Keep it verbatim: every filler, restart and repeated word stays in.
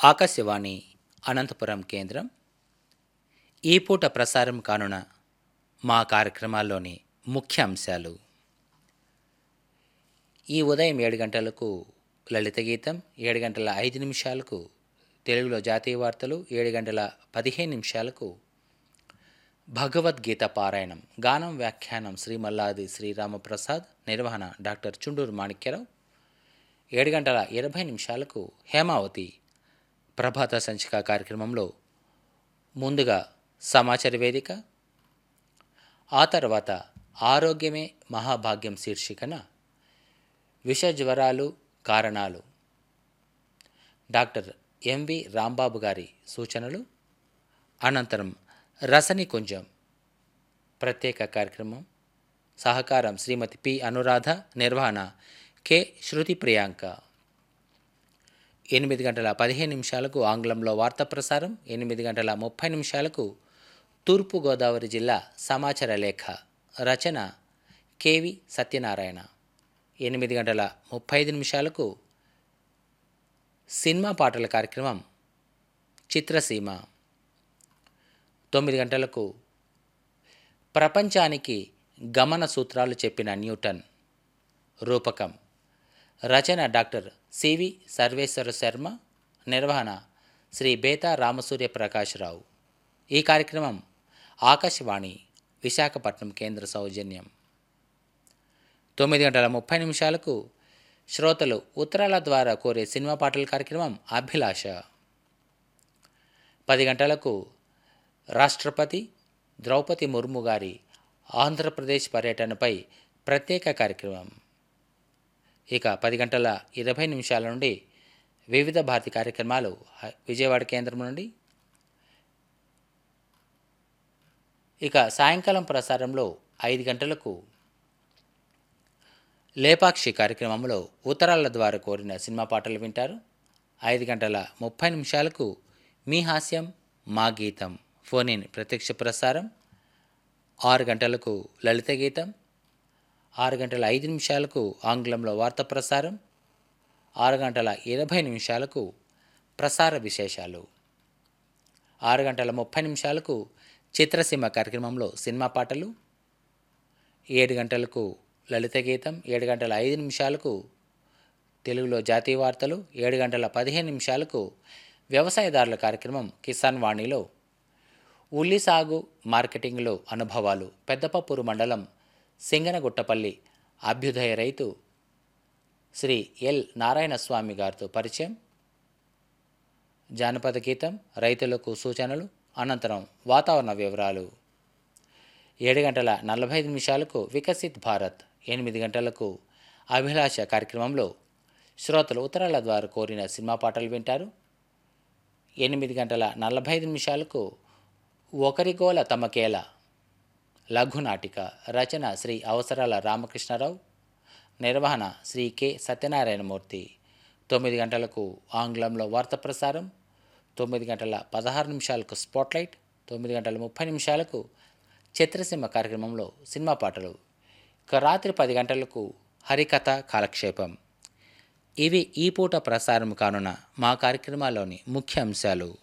ఆకాశవాణి అనంతపురం కేంద్రం ఈ పూట ప్రసారం కానున్న మా కార్యక్రమాల్లోని ముఖ్య అంశాలు. ఈ ఉదయం ఏడు గంటలకు లలిత గీతం, ఏడు గంటల ఐదు నిమిషాలకు తెలుగులో జాతీయ వార్తలు, ఏడు గంటల పదిహేను నిమిషాలకు భగవద్గీత పారాయణం, గానం వ్యాఖ్యానం శ్రీ మల్లాది శ్రీరామప్రసాద్, నిర్వహణ డాక్టర్ చుండూరు మాణిక్యరావు. ఏడు గంటల ఇరవై నిమిషాలకు హేమావతి ప్రభాత సంచిక కార్యక్రమంలో ముందుగా సమాచార వేదిక, ఆ తర్వాత ఆరోగ్యమే మహాభాగ్యం శీర్షికన విష జ్వరాలు కారణాలు డాక్టర్ ఎంవి రాంబాబు గారి సూచనలు, అనంతరం రసని కుంజం ప్రత్యేక కార్యక్రమం, సహకారం శ్రీమతి పి అనురాధ, నిర్వహణ కె శృతి ప్రియాంక. ఎనిమిది గంటల పదిహేను నిమిషాలకు ఆంగ్లంలో వార్తా ప్రసారం, ఎనిమిది గంటల ముప్పై నిమిషాలకు తూర్పుగోదావరి జిల్లా సమాచార లేఖ, రచన కెవి సత్యనారాయణ. ఎనిమిది గంటల ముప్పై ఐదు నిమిషాలకు సినిమా పాటల కార్యక్రమం చిత్రసీమ. తొమ్మిది గంటలకు ప్రపంచానికి గమన సూత్రాలు చెప్పిన న్యూటన్, రూపకం, రచన డాక్టర్ సివి సర్వేశ్వర శర్మ, నిర్వహణ శ్రీ బేతా రామసూర్య ప్రకాశ్రావు. ఈ కార్యక్రమం ఆకాశవాణి విశాఖపట్నం కేంద్ర సౌజన్యం. తొమ్మిది గంటల ముప్పై నిమిషాలకు శ్రోతలు ఉత్తరాల ద్వారా కోరే సినిమా పాటల కార్యక్రమం అభిలాష. పది గంటలకు రాష్ట్రపతి ద్రౌపది ముర్ము గారి ఆంధ్రప్రదేశ్ పర్యటనపై ప్రత్యేక కార్యక్రమం. ఇక పది గంటల ఇరవై నిమిషాల నుండి వివిధ భారతి కార్యక్రమాలు విజయవాడ కేంద్రం నుండి. ఇక సాయంకాలం ప్రసారంలో ఐదు గంటలకు లేపాక్షి కార్యక్రమంలో ఉత్తరాల ద్వారా కోరిన సినిమా పాటలు వింటారు. ఐదు గంటల ముప్పై నిమిషాలకు మీ హాస్యం మా గీతం ఫోన్ ఇన్ ప్రత్యక్ష ప్రసారం. ఆరు గంటలకు లలిత గీతం, ఆరు గంటల ఐదు నిమిషాలకు ఆంగ్లంలో వార్తా ప్రసారం, ఆరు గంటల ఇరవై నిమిషాలకు ప్రసార విశేషాలు, ఆరు గంటల ముప్పై నిమిషాలకు చిత్రసీమ కార్యక్రమంలో సినిమా పాటలు, ఏడు గంటలకు లలిత గీతం, ఏడు గంటల ఐదు నిమిషాలకు తెలుగులో జాతీయ వార్తలు, ఏడు గంటల పదిహేను నిమిషాలకు వ్యవసాయదారుల కార్యక్రమం కిసాన్ వాణిలో ఉల్లి సాగు మార్కెటింగ్లో అనుభవాలు, పెద్దపప్పూరు మండలం సింగనగుట్టపల్లి అభ్యుదయ రైతు శ్రీ ఎల్ నారాయణస్వామి గారితో పరిచయం, జానపద గీతం, రైతులకు సూచనలు, అనంతరం వాతావరణ వివరాలు. ఏడు గంటల నలభై ఐదు నిమిషాలకు వికసిత్ భారత్, ఎనిమిది గంటలకు అభిలాష కార్యక్రమంలో శ్రోతలు ఉత్తరాల ద్వారా కోరిన సినిమా పాటలు వింటారు. ఎనిమిది గంటల నలభై ఐదు నిమిషాలకు ఒకరిగోల తమకేల లఘునాటిక, రచన శ్రీ అవసరాల రామకృష్ణారావు, నిర్వహణ శ్రీ కె సత్యనారాయణమూర్తి. తొమ్మిది గంటలకు ఆంగ్లంలో వార్తా ప్రసారం, తొమ్మిది గంటల పదహారు నిమిషాలకు స్పాట్లైట్, తొమ్మిది గంటల ముప్పై నిమిషాలకు చిత్రసీమ కార్యక్రమంలో సినిమా పాటలు. ఇక రాత్రి పది గంటలకు హరికథ కాలక్షేపం. ఇవి ఈ పూట ప్రసారం కానున్న మా కార్యక్రమాల్లోని ముఖ్య అంశాలు.